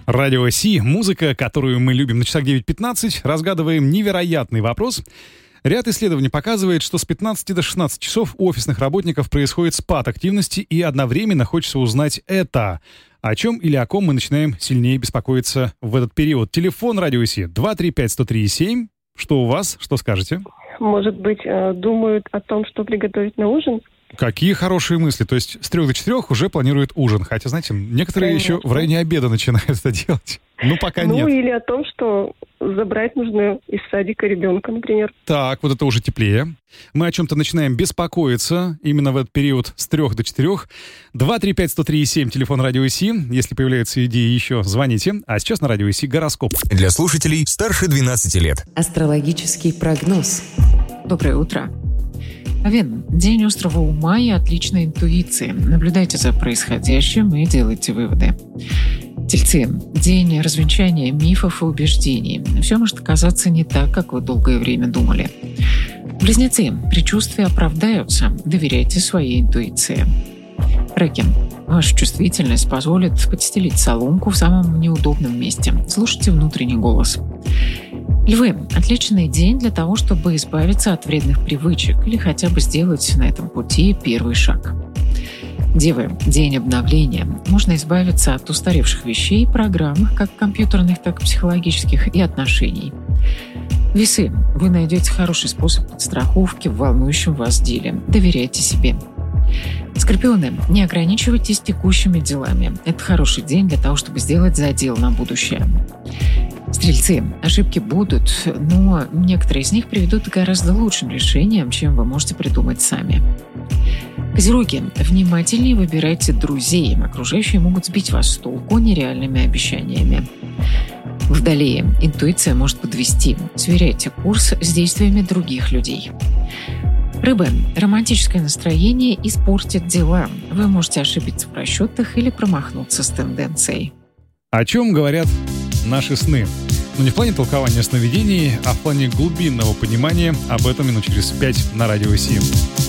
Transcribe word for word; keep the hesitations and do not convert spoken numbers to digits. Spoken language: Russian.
Радио Си, музыка, которую мы любим. На часах девять пятнадцать разгадываем невероятный вопрос. Ряд исследований показывает, что с пятнадцати до шестнадцати часов у офисных работников происходит спад активности, и одновременно хочется узнать это. О чем или о ком мы начинаем сильнее беспокоиться в этот период. Телефон Радио Си два три пять сто три семь. Что у вас? Что скажете? Может быть, думают о том, что приготовить на ужин? Какие хорошие мысли. То есть с трех до четырех уже планируют ужин. Хотя, знаете, некоторые Конечно. еще в районе обеда начинают это делать. Ну, пока ну, нет. или о том, что забрать нужно из садика ребенка, например. Так, вот это уже теплее. Мы о чем-то начинаем беспокоиться именно в этот период с трех до четырех. два три пять сто три семь, телефон Радио Си. Если появляются идеи еще, звоните. А сейчас на Радио Си гороскоп. Для слушателей старше двенадцати лет. Астрологический прогноз. Доброе утро. Овен. День острого ума и отличной интуиции. Наблюдайте за происходящим и делайте выводы. Тельцы. День развенчания мифов и убеждений. Все может оказаться не так, как вы долгое время думали. Близнецы. Предчувствия оправдаются. Доверяйте своей интуиции. Раки. Ваша чувствительность позволит подстелить соломку в самом неудобном месте. Слушайте внутренний голос. Львы. Отличный день для того, чтобы избавиться от вредных привычек или хотя бы сделать на этом пути первый шаг. Девы. День обновления. Можно избавиться от устаревших вещей и программ, как компьютерных, так и психологических, и отношений. Весы. Вы найдете хороший способ подстраховки в волнующем вас деле. Доверяйте себе. Скорпионы. Не ограничивайтесь текущими делами. Это хороший день для того, чтобы сделать задел на будущее. Стрельцы. Ошибки будут, но некоторые из них приведут к гораздо лучшим решениям, чем вы можете придумать сами. Козероги. Внимательнее выбирайте друзей. Окружающие могут сбить вас с толку нереальными обещаниями. Водолеи. Интуиция может подвести. Сверяйте курс с действиями других людей. Рыбы. Романтическое настроение испортит дела. Вы можете ошибиться в расчетах или промахнуться с тенденцией. О чем говорят наши сны? Ну, не в плане толкования сновидений, а в плане глубинного понимания. Об этом минут через пять на Радио Си.